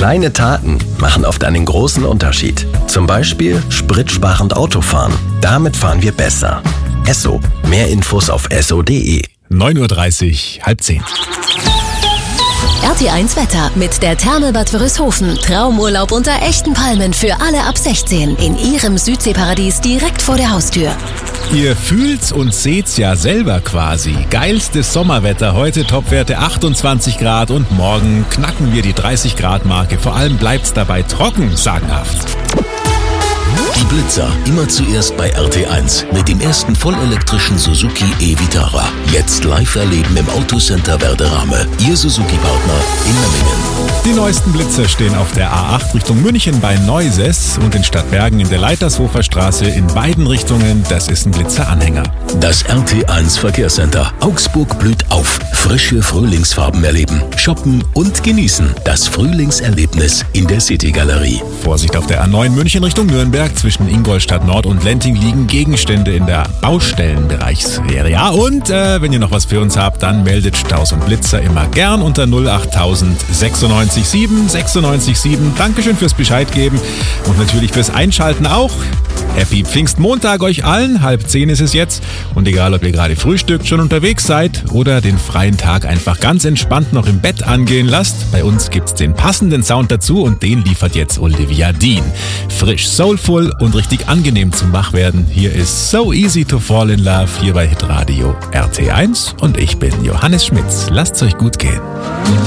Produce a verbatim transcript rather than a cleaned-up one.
Kleine Taten machen oft einen großen Unterschied. Zum Beispiel spritsparend Autofahren. Damit fahren wir besser. Esso. Mehr Infos auf esso punkt de. neun Uhr dreißig, halb zehn. R T eins Wetter mit der Therme Bad Wörishofen. Traumurlaub unter echten Palmen für alle ab sechzehn. In Ihrem Südseeparadies direkt vor der Haustür. Ihr fühlt's und seht's ja selber quasi. Geilstes Sommerwetter. Heute Topwerte achtundzwanzig Grad und morgen knacken wir die dreißig Grad Marke. Vor allem bleibt's dabei trocken, sagenhaft. Die Blitzer, immer zuerst bei R T eins mit dem ersten vollelektrischen Suzuki e-Vitara. Jetzt live erleben im Autocenter Werderame. Ihr Suzuki-Partner in Memmingen. Die neuesten Blitzer stehen auf der A acht Richtung München bei Neuses und in Stadtbergen in der Leitershofer Straße in beiden Richtungen. Das ist ein Blitzeranhänger. Das R T eins Verkehrscenter. Augsburg blüht auf. Frische Frühlingsfarben erleben, shoppen und genießen. Das Frühlingserlebnis in der City-Galerie. Vorsicht auf der A neun München Richtung Nürnberg. Zwischen Ingolstadt Nord und Lenting liegen Gegenstände in der Baustellenbereichssphäre. Ja, und äh, wenn ihr noch was für uns habt, dann meldet Staus und Blitzer immer gern unter null acht null null sechs neun sieben sechs neun sieben. Dankeschön fürs Bescheid geben und natürlich fürs Einschalten auch. Happy Pfingstmontag euch allen. Halb zehn ist es jetzt. Und egal, ob ihr gerade frühstückt, schon unterwegs seid oder den freien Tag einfach ganz entspannt noch im Bett angehen lasst, bei uns gibt's den passenden Sound dazu und den liefert jetzt Olivia Dean. Frisch, soulful und richtig angenehm zum Wachwerden. Hier ist So Easy to Fall in Love hier bei Hitradio R T eins und ich bin Johannes Schmitz. Lasst's euch gut gehen.